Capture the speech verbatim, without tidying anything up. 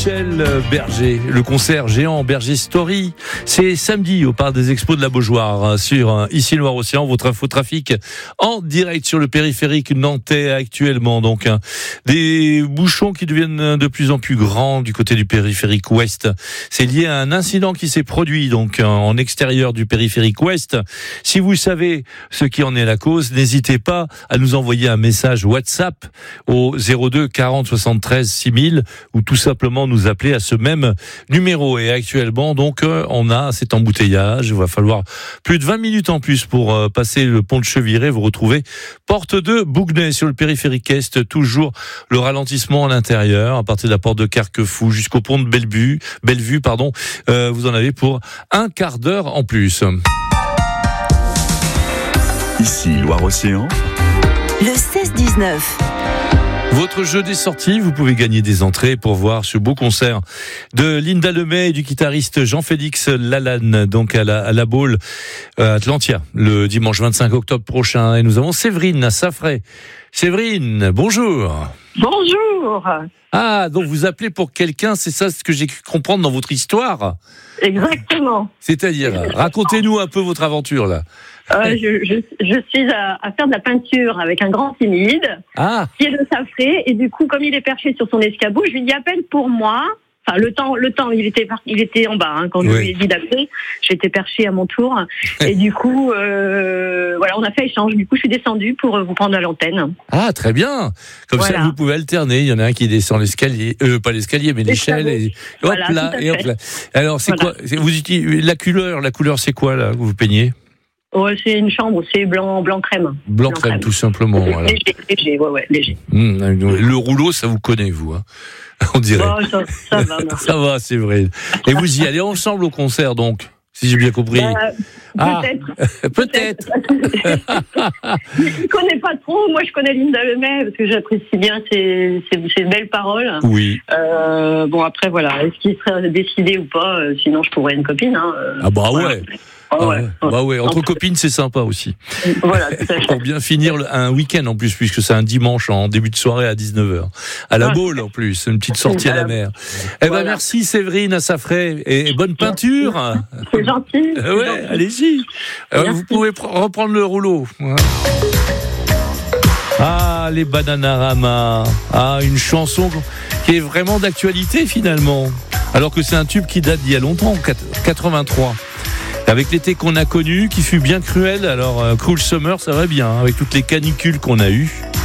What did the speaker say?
Michel Berger. Le concert géant Berger Story, c'est samedi au Parc des Expos de la Beaujoire sur Ici Loire-Océan, votre infotrafic en direct sur le périphérique nantais actuellement. Donc des bouchons qui deviennent de plus en plus grands du côté du périphérique ouest. C'est lié à un incident qui s'est produit donc en extérieur du périphérique ouest. Si vous savez ce qui en est la cause, n'hésitez pas à nous envoyer un message WhatsApp au zéro deux quarante soixante-treize six mille ou tout simplement nous appeler à ce même numéro. Et actuellement, donc, on a cet embouteillage. Il va falloir plus de vingt minutes en plus pour euh, passer le pont de Cheviré. Vous retrouvez porte de Bougnay sur le périphérique Est. Toujours le ralentissement à l'intérieur, à partir de la porte de Carquefou jusqu'au pont de Bellevue. Bellevue, pardon. Euh, vous en avez pour un quart d'heure en plus. Ici Loire-Océan. Le seize dix-neuf. Votre jeu des sorties, vous pouvez gagner des entrées pour voir ce beau concert de Linda Lemay et du guitariste Jean-Félix Lalanne, donc à la, à la Baule à Atlantia, le dimanche vingt-cinq octobre prochain. Et nous avons Séverine à Saffray. Séverine, bonjour. Bonjour. Ah, donc vous appelez pour quelqu'un, c'est ça ce que j'ai cru comprendre dans votre histoire ? Exactement. C'est-à-dire, racontez-nous un peu votre aventure là. Euh, je, je, je suis à, à faire de la peinture avec un grand timide ah. qui est de Saffray, et du coup, comme il est perché sur son escabeau, je lui dis appelle pour moi. Enfin, le temps, le temps, il était, il était en bas hein, quand je oui. lui ai dit d'appeler. J'étais perchée à mon tour, et du coup, euh, voilà, on a fait échange. Du coup, je suis descendue pour vous prendre à l'antenne. Ah, très bien. Comme voilà. Ça, vous pouvez alterner. Il y en a un qui descend l'escalier, euh, pas l'escalier, mais l'échelle. Et hop voilà, là, et hop là. Alors, c'est voilà. quoi Vous utilisez la couleur. La couleur, c'est quoi là que vous peignez? Oh, c'est une chambre, c'est blanc, blanc crème. Blanc, blanc crème, crème, tout simplement. Voilà. Léger, léger, ouais, ouais, léger. Mmh, le rouleau, ça vous connaît, vous, hein, on dirait. Oh, ça, ça va, merci. Ça va, c'est vrai. Et vous y allez ensemble au concert, donc, si j'ai bien compris. Bah, ah, peut-être. Peut-être. Je ne connais pas trop. Moi, je connais Linda Lemay parce que j'apprécie bien ses, ses, ses belles paroles. Oui. Euh, bon, après, voilà. Est-ce qu'il serait décidé ou pas ? Sinon, je trouverais une copine. Hein. Ah, bah voilà. ouais. Ah ouais. Ah, bah ouais, entre copines c'est sympa aussi. Voilà, tout à fait. Pour bien finir un week-end en plus, puisque c'est un dimanche en début de soirée à dix-neuf heures. À la Baule en plus, une petite sortie à la mer. Eh ben merci Séverine à Saffray et bonne peinture. C'est gentil. C'est ouais, gentil. Allez-y. Euh, vous pouvez pr- reprendre le rouleau. Ah, les Bananarama. Ah, une chanson qui est vraiment d'actualité finalement. Alors que c'est un tube qui date d'il y a longtemps, quatre-vingt-trois. Avec l'été qu'on a connu, qui fut bien cruel, alors euh, Cruel Summer, ça va bien, hein, avec toutes les canicules qu'on a eues.